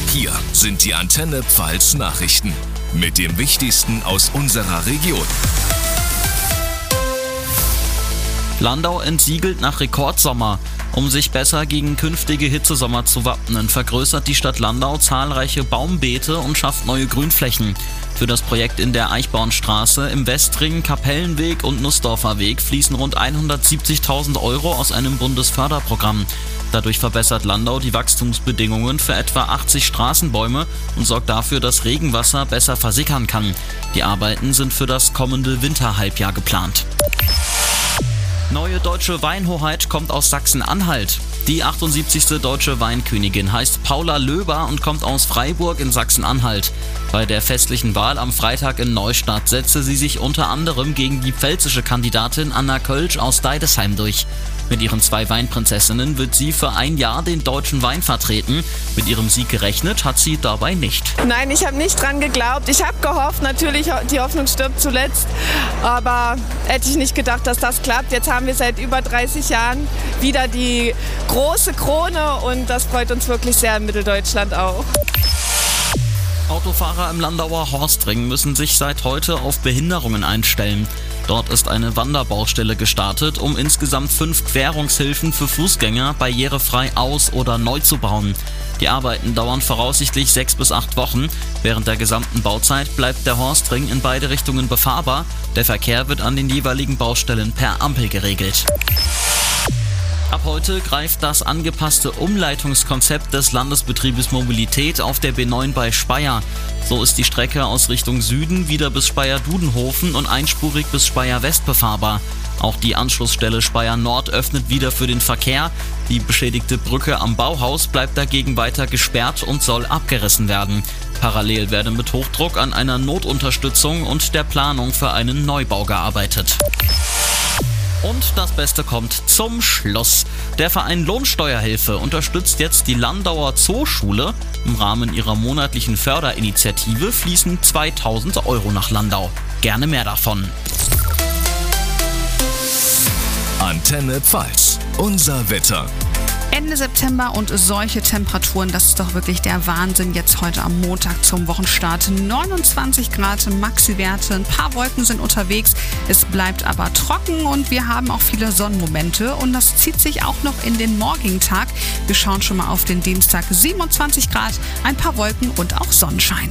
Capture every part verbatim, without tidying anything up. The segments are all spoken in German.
Hier sind die Antenne Pfalz Nachrichten mit dem Wichtigsten aus unserer Region. Landau entsiegelt nach Rekordsommer. Um sich besser gegen künftige Hitzesommer zu wappnen, vergrößert die Stadt Landau zahlreiche Baumbeete und schafft neue Grünflächen. Für das Projekt in der Eichbornstraße, im Westring, Kapellenweg und Nussdorfer Weg fließen rund hundertsiebzigtausend Euro aus einem Bundesförderprogramm. Dadurch verbessert Landau die Wachstumsbedingungen für etwa achtzig Straßenbäume und sorgt dafür, dass Regenwasser besser versickern kann. Die Arbeiten sind für das kommende Winterhalbjahr geplant. Neue deutsche Weinhoheit kommt aus Sachsen-Anhalt. Die achtundsiebzigste deutsche Weinkönigin heißt Paula Löber und kommt aus Freiburg in Sachsen-Anhalt. Bei der festlichen Wahl am Freitag in Neustadt setzte sie sich unter anderem gegen die pfälzische Kandidatin Anna Kölsch aus Deidesheim durch. Mit ihren zwei Weinprinzessinnen wird sie für ein Jahr den deutschen Wein vertreten. Mit ihrem Sieg gerechnet hat sie dabei nicht. Nein, ich habe nicht dran geglaubt. Ich habe gehofft, natürlich, die Hoffnung stirbt zuletzt. Aber hätte ich nicht gedacht, dass das klappt. Jetzt haben wir seit über dreißig Jahren wieder die große Krone und das freut uns wirklich sehr in Mitteldeutschland auch. Autofahrer im Landauer Horstring müssen sich seit heute auf Behinderungen einstellen. Dort ist eine Wanderbaustelle gestartet, um insgesamt fünf Querungshilfen für Fußgänger barrierefrei aus- oder neu zu bauen. Die Arbeiten dauern voraussichtlich sechs bis acht Wochen. Während der gesamten Bauzeit bleibt der Horstring in beide Richtungen befahrbar. Der Verkehr wird an den jeweiligen Baustellen per Ampel geregelt. Ab heute greift das angepasste Umleitungskonzept des Landesbetriebes Mobilität auf der B neun bei Speyer. So ist die Strecke aus Richtung Süden wieder bis Speyer-Dudenhofen und einspurig bis Speyer-West befahrbar. Auch die Anschlussstelle Speyer Nord öffnet wieder für den Verkehr. Die beschädigte Brücke am Bauhaus bleibt dagegen weiter gesperrt und soll abgerissen werden. Parallel werden mit Hochdruck an einer Notunterstützung und der Planung für einen Neubau gearbeitet. Und das Beste kommt zum Schluss. Der Verein Lohnsteuerhilfe unterstützt jetzt die Landauer Zooschule. Im Rahmen ihrer monatlichen Förderinitiative fließen zweitausend Euro nach Landau. Gerne mehr davon. Antenne Pfalz, unser Wetter. Ende September und solche Temperaturen, das ist doch wirklich der Wahnsinn jetzt heute am Montag zum Wochenstart. neunundzwanzig Grad Maxi-Werte, ein paar Wolken sind unterwegs, es bleibt aber trocken und wir haben auch viele Sonnenmomente und das zieht sich auch noch in den morgigen Tag. Wir schauen schon mal auf den Dienstag, siebenundzwanzig Grad, ein paar Wolken und auch Sonnenschein.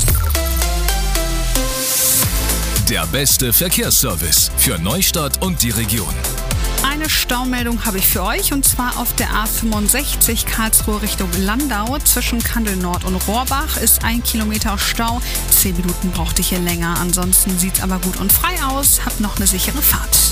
Der beste Verkehrsservice für Neustadt und die Region. Eine Staumeldung habe ich für euch und zwar auf der A fünfundsechzig Karlsruhe Richtung Landau. Zwischen Kandel Nord und Rohrbach ist ein Kilometer Stau. Zehn Minuten braucht ihr hier länger. Ansonsten sieht es aber gut und frei aus. Habt noch eine sichere Fahrt.